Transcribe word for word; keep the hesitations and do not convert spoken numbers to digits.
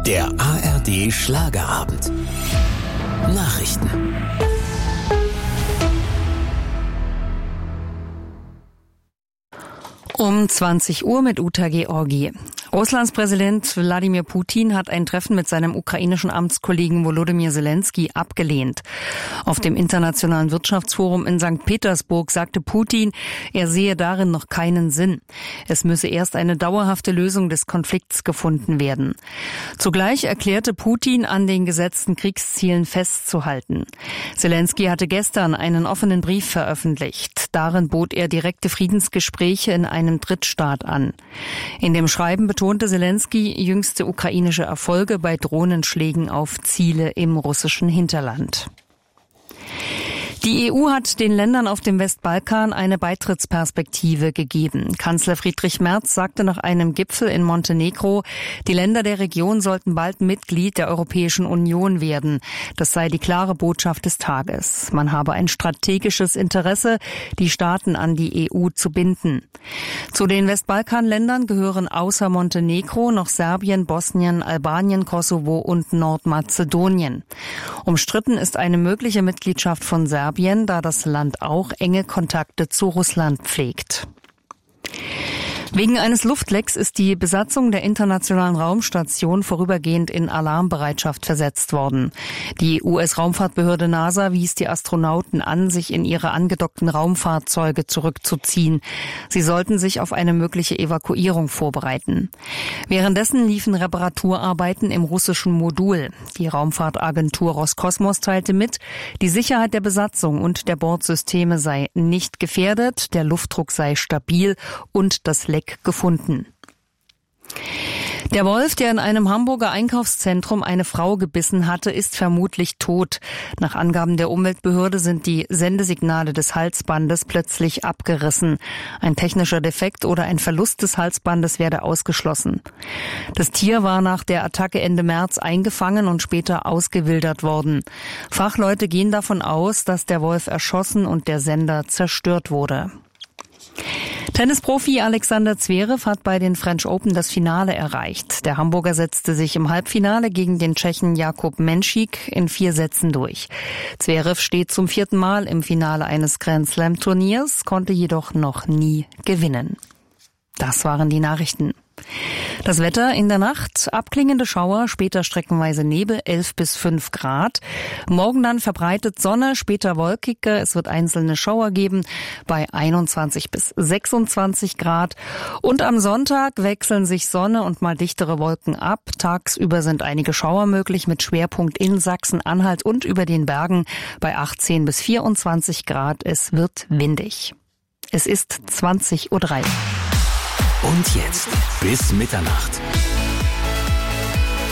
Der A R D Schlagerabend. Nachrichten. Um zwanzig Uhr mit Uta Georgi. Russlands Präsident Wladimir Putin hat ein Treffen mit seinem ukrainischen Amtskollegen Volodymyr Zelensky abgelehnt. Auf dem Internationalen Wirtschaftsforum in Sankt Petersburg sagte Putin, er sehe darin noch keinen Sinn. Es müsse erst eine dauerhafte Lösung des Konflikts gefunden werden. Zugleich erklärte Putin, an den gesetzten Kriegszielen festzuhalten. Zelensky hatte gestern einen offenen Brief veröffentlicht. Darin bot er direkte Friedensgespräche in einem Drittstaat an. In dem Schreiben betonte Zelensky jüngste ukrainische Erfolge bei Drohnenschlägen auf Ziele im russischen Hinterland. Die E U hat den Ländern auf dem Westbalkan eine Beitrittsperspektive gegeben. Kanzler Friedrich Merz sagte nach einem Gipfel in Montenegro, die Länder der Region sollten bald Mitglied der Europäischen Union werden. Das sei die klare Botschaft des Tages. Man habe ein strategisches Interesse, die Staaten an die E U zu binden. Zu den Westbalkanländern gehören außer Montenegro noch Serbien, Bosnien, Albanien, Kosovo und Nordmazedonien. Umstritten ist eine mögliche Mitgliedschaft von Serbien, da das Land auch enge Kontakte zu Russland pflegt. Wegen eines Luftlecks ist die Besatzung der Internationalen Raumstation vorübergehend in Alarmbereitschaft versetzt worden. Die U S-Raumfahrtbehörde NASA wies die Astronauten an, sich in ihre angedockten Raumfahrzeuge zurückzuziehen. Sie sollten sich auf eine mögliche Evakuierung vorbereiten. Währenddessen liefen Reparaturarbeiten im russischen Modul. Die Raumfahrtagentur Roskosmos teilte mit, die Sicherheit der Besatzung und der Bordsysteme sei nicht gefährdet, der Luftdruck sei stabil und das Leck gefunden. Der Wolf, der in einem Hamburger Einkaufszentrum eine Frau gebissen hatte, ist vermutlich tot. Nach Angaben der Umweltbehörde sind die Sendesignale des Halsbandes plötzlich abgerissen. Ein technischer Defekt oder ein Verlust des Halsbandes werde ausgeschlossen. Das Tier war nach der Attacke Ende März eingefangen und später ausgewildert worden. Fachleute gehen davon aus, dass der Wolf erschossen und der Sender zerstört wurde. Tennisprofi Alexander Zverev hat bei den French Open das Finale erreicht. Der Hamburger setzte sich im Halbfinale gegen den Tschechen Jakub Menšík in vier Sätzen durch. Zverev steht zum vierten Mal im Finale eines Grand Slam Turniers, konnte jedoch noch nie gewinnen. Das waren die Nachrichten. Das Wetter in der Nacht, abklingende Schauer, später streckenweise Nebel, elf bis fünf Grad. Morgen dann verbreitet Sonne, später wolkiger. Es wird einzelne Schauer geben bei einundzwanzig bis sechsundzwanzig Grad. Und am Sonntag wechseln sich Sonne und mal dichtere Wolken ab. Tagsüber sind einige Schauer möglich mit Schwerpunkt in Sachsen-Anhalt und über den Bergen bei achtzehn bis vierundzwanzig Grad. Es wird windig. Es ist zwanzig Uhr drei. Und jetzt bis Mitternacht.